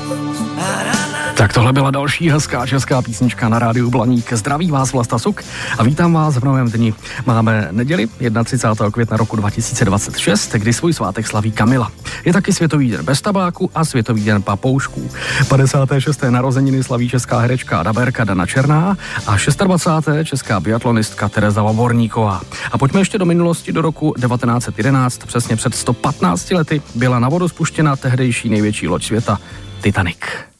Tak tohle byla další hezká česká písnička na rádiu Blaník. Zdraví vás Vlasta Suk a vítám vás v novém dni. Máme neděli 31. května roku 2026, kdy svůj svátek slaví Kamila. Je taky Světový den bez tabáku a Světový den papoušků. 56. narozeniny slaví česká herečka a dabérka Dana Černá a 26. česká biatlonistka Tereza Vaborníková. A pojďme ještě do minulosti, do roku 1911, přesně před 115 lety byla na vodu spuštěna tehdejší největší loď světa Titanic.